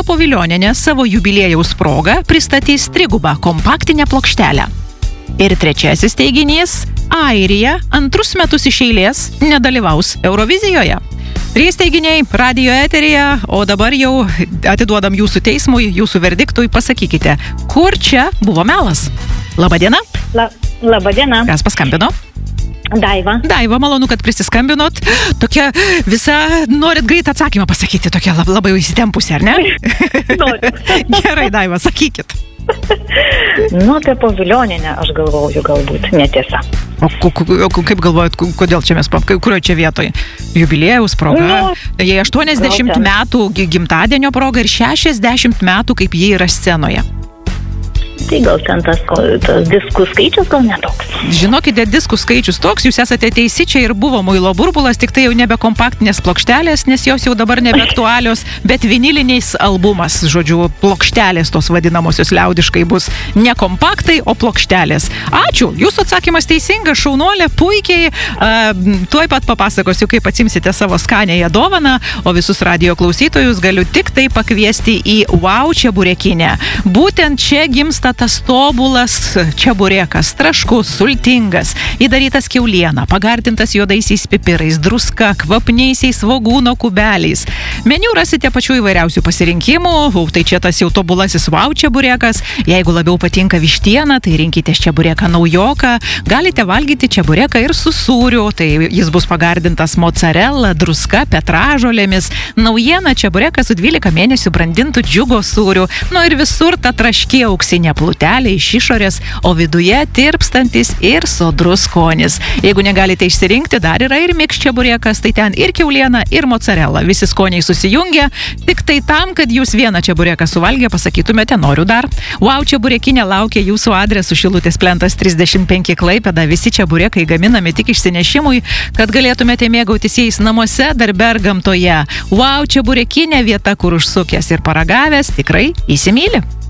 Monika Povilionienė savo jubiliejaus proga pristatys 3-gubą kompaktinę plokštelę. Ir trečiasis teiginys – Airija 2 metus iš eilės nedalyvaus Eurovizijoje. 3 teiginiai radijo eteryje, o dabar jau atiduodam jūsų teismui, jūsų verdiktui, pasakykite, kur čia buvo melas? Labadiena. Labadiena. Kas paskambino? Daiva. Daiva, malonu, kad prisiskambinot. Tokia visa, norit greit atsakymą pasakyti, tokia labai įsitempusi, ar ne? Noriu. Gerai, Daiva, sakykit. Apie Povilionienę aš galvoju, galbūt netiesa. O kaip galvojat, kodėl čia mes, kurioje čia vietoje? Jubiliejaus proga, jai 80 metų gimtadienio proga ir 60 metų, kaip jie yra scenoje. Tai gal ten tas diskų skaičius gal netoks. Žinokite, diskų skaičius toks, jūs esate teisi, čia ir buvo muilo burbulas, tik tai jau nebe kompaktinės plokštelės, nes jos jau dabar nebe aktualios, bet viniliniais albumas, žodžiu, plokštelės tos vadinamosios liaudiškai bus ne kompaktai, o plokštelės. Ačiū, jūsų atsakymas teisingas, šaunuolė, puikiai, tuoj pat papasakosiu, kaip atsimsite savo skanėją dovaną, o visus radijo klausytojus galiu tik tai pakviesti į Wow čeburekinę. Būtent čia gimsta tas tobulas čeburekas, traškus, sultingas, įdarytas kiauliena, pagardintas juodaisiais pipirais, druska, kvapniaisiais svogūno kubeliais. Meniu rasite pačių įvairiausių pasirinkimų, tai čia tas jau tobulasis Wow čeburekas. Jeigu labiau patinka vištiena, tai rinkitės čebureką naujoką. Galite valgyti čebureką ir su sūriu, tai jis bus pagardintas mozzarella, druska, petražolėmis. Naujiena čeburekas su 12 mėnesių brandintų džiugo sūriu. Ir visur ta traški auksinė plutelė iš išorės, o viduje tirpstantis ir sodrus skonis. Jeigu negalite išsirinkti, dar yra ir mix čeburekas, tai ten ir kiauliena, ir mozzarella. Visi skoniai susijungia, tik tai tam, kad jūs vieną čebureką suvalgę pasakytumėte, noriu dar. Wow čeburekinė laukia jūsų adresu Šilutės plentas 35 Klaipėda. Visi čeburekai gaminami tik išsinešimui, kad galėtumėte mėgautis jais namuose, darbe ar gamtoje. Wow čeburekinė vieta, kur užsukęs ir paragavęs tikrai įsimyli.